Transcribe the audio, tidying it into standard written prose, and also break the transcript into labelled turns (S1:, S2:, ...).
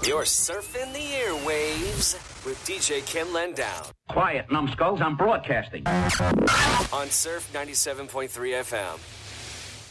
S1: You're surfing the airwaves with DJ Ken Lendown.
S2: Quiet, numbskulls, I'm broadcasting.
S1: On Surf 97.3 FM.